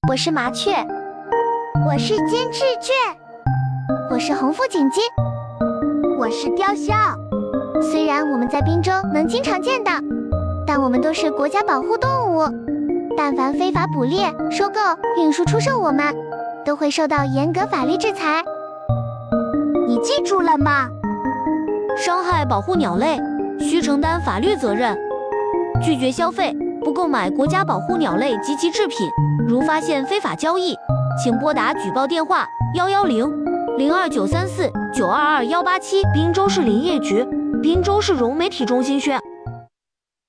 我是麻雀， 我是金翅雀， 我是红腹锦鸡， 我是雕鸮。 虽然我们在滨州能经常见到，但我们都是国家保护动物，但凡非法捕猎、收购、运输、出售我们，都会受到严格法律制裁。 你记住了吗？ 伤害保护鸟类，需承担法律责任。拒绝消费，不购买国家保护鸟类及其制品。如发现非法交易，请拨打举报电话110-02934-922-187，滨州市林业局，滨州市融媒体中心宣。